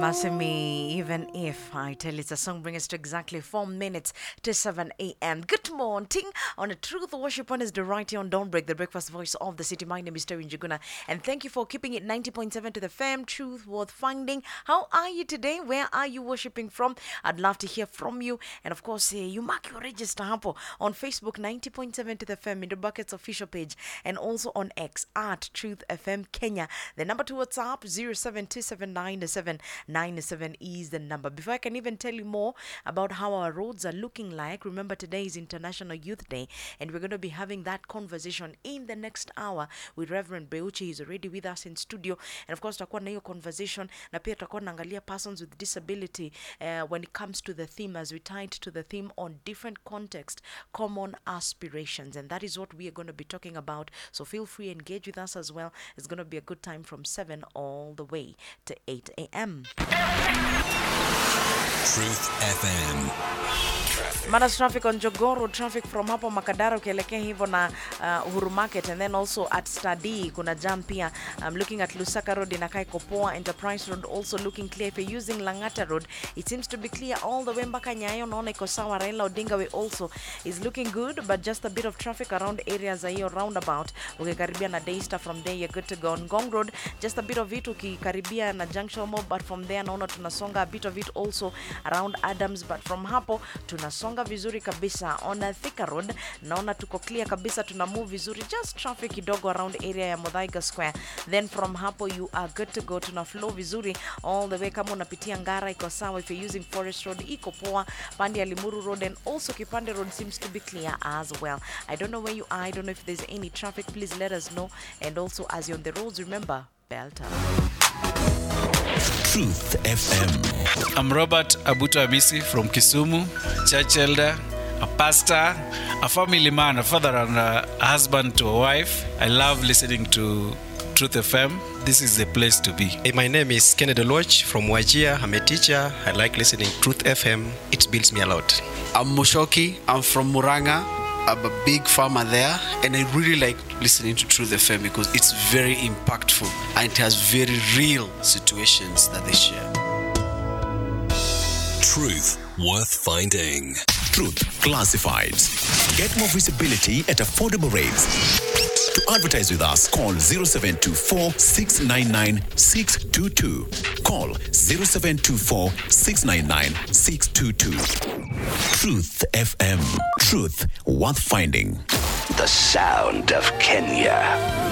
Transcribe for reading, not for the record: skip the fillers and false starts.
Masimi, even if I tell it's a song, bring us to exactly 4 minutes to 7 a.m. Good morning on a Truth Worship on is the right here on Don't Break, the breakfast voice of the city. My name is Terry Njuguna, and thank you for keeping it 90.7 to the FM. Truth worth finding. How are you today? Where are you worshiping from? I'd love to hear from you. And of course, you mark your register hapo on Facebook 90.7 to the FM in the Buckets official page, and also on X at Truth FM Kenya. The number to WhatsApp 07279797 is the number. Before I can even tell you more about how our roads are looking like, remember today is International Youth Day, and we're going to be having that conversation in the next hour with Reverend Beuchi. He's already with us in studio, and of course tutakuwa na hiyo conversation, na pia tutakuwa naangalia persons with disability when it comes to the theme, as we tied to the theme on different context, common aspirations, and that is what we are going to be talking about. So feel free, engage with us as well. It's going to be a good time from 7 all the way to 8 a.m. Truth FM. Manas traffic on Jogoro, traffic from hapo Makadara ukielekea hivyo na Uhuru Market, and then also at Stadi kuna jam pia. I'm looking at Lusaka Road inakaa iko poa. Enterprise Road also looking clear. If you're using Langata Road, it seems to be clear all the way mpaka Nyayo. Naona iko sawa. Raila Odinga Way also is looking good, but just a bit of traffic around areas za hiyo roundabout. Ukikaribia na Daystar, from there you're good to go. On Ngong Road, just a bit of it ukikaribia na Junction Mall, but from there naona tunasonga a bit of it also around Adams, but from hapo tunasonga vizuri kabisa. On Thika Road naona tuko clear kabisa, tuna move vizuri, just traffic kidogo around area ya Muthaiga Square. Then from hapo you are good to go, tuna flow vizuri all the way. Kama unapitia Ngara iko sawa. If you're using Forest Road iko poa. Pande ya Limuru Road and also Kipande Road seems to be clear as well. I don't know where you are, I don't know if there's any traffic, please let us know. And also as you're on the roads, remember, belt up. Truth FM. I'm Robert Abuto Amisi from Kisumu, church elder, a pastor, a family man, a father and a husband to a wife. I love listening to Truth FM. This is the place to be. Hey, my name is Kennedy Loch from Wajir. I'm a teacher. I like listening to Truth FM. It builds me a lot. I'm Mushoki. I'm from Muranga. I'm a big farmer there, and I really like listening to Truth FM because it's very impactful and it has very real situations that they share. Truth worth finding. Truth Classifieds. Get more visibility at affordable rates. To advertise with us, call 0724-699-622. Call 0724-699-622. Truth FM. Truth worth finding. The sound of Kenya.